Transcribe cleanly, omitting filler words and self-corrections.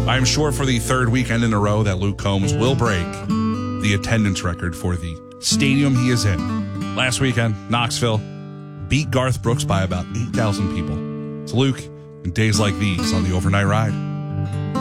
I'm sure for the third weekend in a row that Luke Combs will break the attendance record for the stadium he is in. Last weekend, Knoxville beat Garth Brooks by about 8,000 people. It's Luke and days like these on the Overnight Ride.